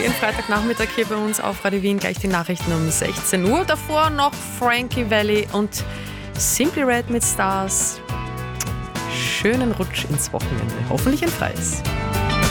jeden Freitagnachmittag hier bei uns auf Radio Wien. Gleich die Nachrichten um 16 Uhr. Davor noch Frankie Valli und Simply Red mit Stars. Schönen Rutsch ins Wochenende. Hoffentlich ein freies.